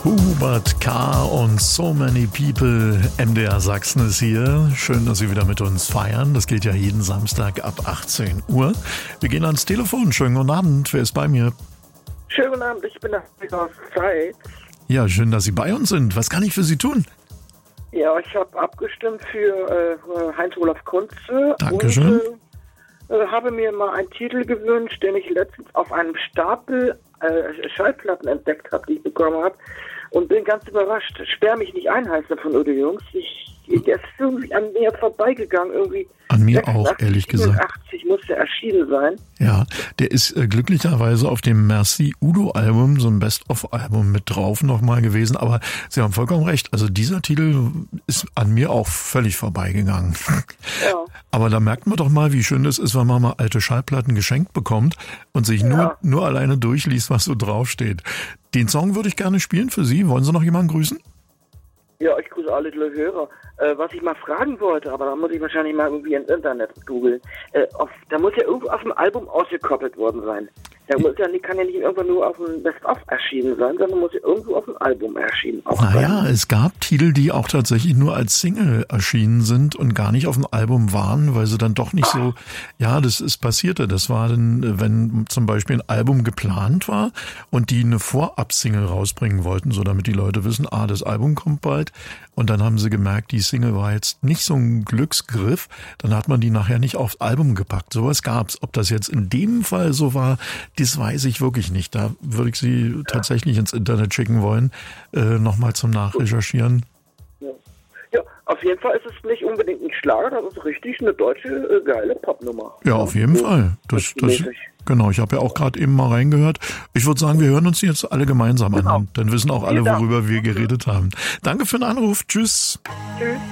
Hubert K. und So Many People. MDR Sachsen ist hier. Schön, dass Sie wieder mit uns feiern. Das geht ja jeden Samstag ab 18 Uhr. Wir gehen ans Telefon. Schönen guten Abend. Wer ist bei mir? Schönen guten Abend. Ich bin aus Zeit. Ja, schön, dass Sie bei uns sind. Was kann ich für Sie tun? Ja, ich habe abgestimmt für Heinz-Olaf Kunze. Dankeschön. Und habe mir mal einen Titel gewünscht, den ich letztens auf einem Stapel Schallplatten entdeckt habe, die ich bekommen habe. Und bin ganz überrascht. Sperr mich nicht ein, heißt er von Udo Jungs. Der ist irgendwie an mir vorbeigegangen. Irgendwie An mir auch, ehrlich gesagt. 80 muss der erschienen sein. Ja, der ist glücklicherweise auf dem Merci Udo-Album, so ein Best-of-Album mit drauf nochmal gewesen. Aber Sie haben vollkommen recht. Also dieser Titel ist an mir auch völlig vorbeigegangen. Ja. Aber da merkt man doch mal, wie schön es ist, wenn man mal alte Schallplatten geschenkt bekommt und sich nur alleine durchliest, was so draufsteht. Den Song würde ich gerne spielen für Sie. Wollen Sie noch jemanden grüßen? Ja, ich grüße alle Hörer. Was ich mal fragen wollte, aber da muss ich wahrscheinlich mal irgendwie ins Internet googeln. Da muss ja irgendwo auf dem Album ausgekoppelt worden sein. Kann ja nicht irgendwann nur auf dem Best-of erschienen sein, sondern muss ja irgendwo auf dem Album erschienen sein. Naja, es gab Titel, die auch tatsächlich nur als Single erschienen sind und gar nicht auf dem Album waren, weil sie dann doch nicht so, ja, das ist passierte. Das war dann, wenn zum Beispiel ein Album geplant war und die eine Vorab-Single rausbringen wollten, so damit die Leute wissen, das Album kommt bald. Und dann haben sie gemerkt, die Single war jetzt nicht so ein Glücksgriff. Dann hat man die nachher nicht aufs Album gepackt. Sowas gab's. Ob das jetzt in dem Fall so war, das weiß ich wirklich nicht. Da würde ich Sie tatsächlich ins Internet schicken wollen, nochmal zum Nachrecherchieren. Ja, auf jeden Fall ist es nicht unbedingt ein Schlager, das ist richtig eine deutsche geile Popnummer. Ja, auf jeden Fall. Genau, ich habe ja auch gerade eben mal reingehört. Ich würde sagen, wir hören uns jetzt alle gemeinsam an. Dann wissen auch alle, worüber wir geredet haben. Danke für den Anruf. Tschüss. Tschüss.